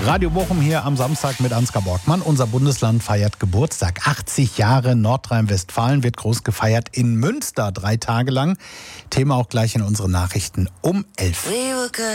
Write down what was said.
Radio Bochum hier am Samstag mit Ansgar Borgmann. Unser Bundesland feiert Geburtstag. 80 Jahre Nordrhein-Westfalen wird groß gefeiert in Münster, 3 Tage lang. Thema auch gleich in unseren Nachrichten um 11.